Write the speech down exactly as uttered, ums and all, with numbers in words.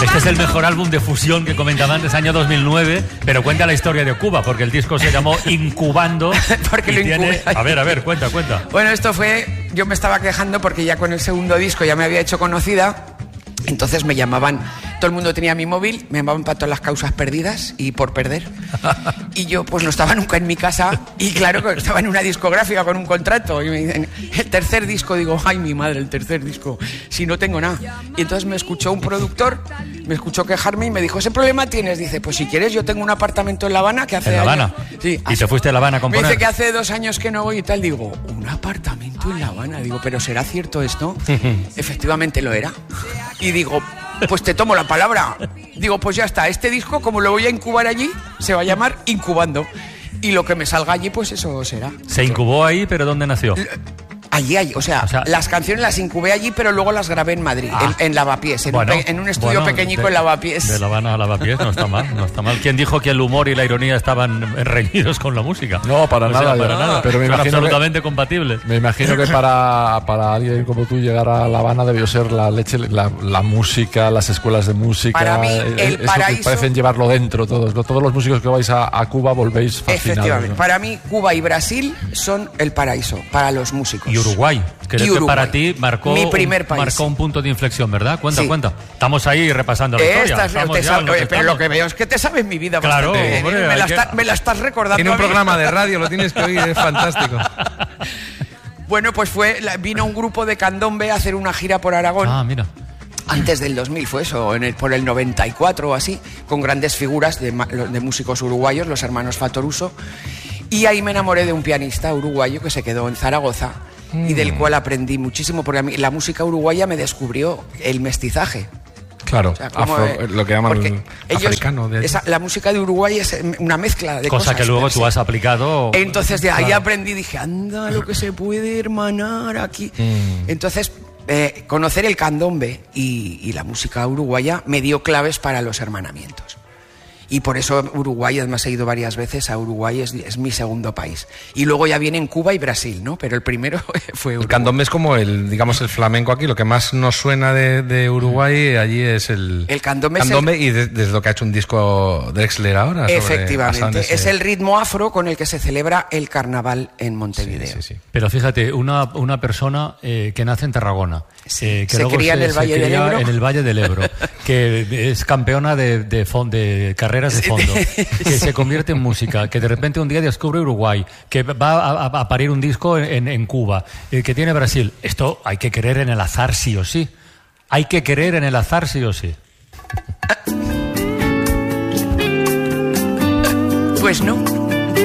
Este es el mejor álbum de fusión que comentaba antes, año dos mil nueve, pero cuenta la historia de Cuba, porque el disco se llamó Incubando. Porque lo tiene... incubé. A ver, a ver, cuenta, cuenta. Bueno, esto fue... Yo me estaba quejando porque ya con el segundo disco ya me había hecho conocida. Entonces me llamaban, todo el mundo tenía mi móvil, me llamaban para todas las causas perdidas y por perder. Y yo pues no estaba nunca en mi casa y claro que estaba en una discográfica con un contrato. Y me dicen, el tercer disco, digo, ay mi madre, el tercer disco, si no tengo nada. Y entonces me escuchó un productor, me escuchó quejarme y me dijo, ¿ese problema tienes? Dice, pues si quieres yo tengo un apartamento en La Habana que hace ¿En La Habana? años... Sí, ¿Y te fuiste a La Habana a componer? Me dice que hace dos años que no voy y tal. Digo, ¿un apartamento en La Habana? Digo, ¿pero será cierto esto? Efectivamente lo era. Y digo, pues te tomo la palabra. Digo, pues ya está, este disco, como lo voy a incubar allí, se va a llamar Incubando. Y lo que me salga allí, pues eso será. Se incubó ahí, pero ¿dónde nació? Allí, allí, o sea, o sea, las canciones las incubé allí, pero luego las grabé en Madrid, ah, en, en Lavapiés, en, bueno, un, en un estudio bueno, pequeñico de, en Lavapiés. De La Habana a Lavapiés, no está mal, no está mal. ¿Quién dijo que el humor y la ironía estaban reñidos con la música? No, para o nada, sea, para ya, nada. Pero me Son imagino absolutamente que, compatibles. Me imagino que para, para alguien como tú llegar a La Habana debió ser la leche, la, la música, las escuelas de música. Para mí, el eso paraíso... que parecen llevarlo dentro todos. ¿no? Todos los músicos que vais a, a Cuba volvéis fascinados. Efectivamente. ¿no? Para mí, Cuba y Brasil son el paraíso para los músicos. Y Uruguay. Creo y que Uruguay. para ti marcó mi primer país. Marcó un punto de inflexión, ¿verdad? Cuenta, sí. cuenta. Estamos ahí repasando la Esta historia. es, Estamos te ya sabe, lo oye, que pero estamos. lo que veo es que te sabes mi vida Claro, bastante. hombre, me, la que... está, me la estás recordando. Tiene un programa de radio, lo tienes que oír, es fantástico. Bueno, pues fue vino un grupo de candombe a hacer una gira por Aragón. Ah, mira. Antes del dos mil fue eso, en el, por el noventa y cuatro o así, con grandes figuras de, de músicos uruguayos, los hermanos Fatoruso. Y ahí me enamoré de un pianista uruguayo que se quedó en Zaragoza mm. y del cual aprendí muchísimo, porque a mí la música uruguaya me descubrió el mestizaje. Claro, o sea, como, afro, eh, lo que llaman ellos, africano. De esa, la música de Uruguay es una mezcla de Cosa cosas. que luego tú has aplicado. Entonces de ahí claro. aprendí, dije, anda, lo que se puede hermanar aquí. Mm. Entonces, eh, conocer el candombe y, y la música uruguaya me dio claves para los hermanamientos. Y por eso Uruguay, además he ido varias veces a Uruguay, es, es mi segundo país. Y luego ya vienen Cuba y Brasil, ¿no? Pero el primero fue Uruguay. El candombe es como el, digamos, el flamenco aquí. Lo que más nos suena de, de Uruguay allí es el, el candombe, candombe es el... y desde de lo que ha hecho un disco Drexler ahora. Efectivamente, sobre es el ritmo afro con el que se celebra el carnaval en Montevideo. Sí, sí, sí. Pero fíjate, una, una persona eh, que nace en Tarragona, eh, que se luego cría se, en el Valle se del cría Ebro, en el Valle del Ebro, que es campeona de, de, fond, de carreras de fondo, que se convierte en música, que de repente un día descubre Uruguay, que va a, a, a parir un disco en, en Cuba, eh, que tiene Brasil. Esto hay que creer en el azar sí o sí. Hay que creer en el azar sí o sí. Pues no.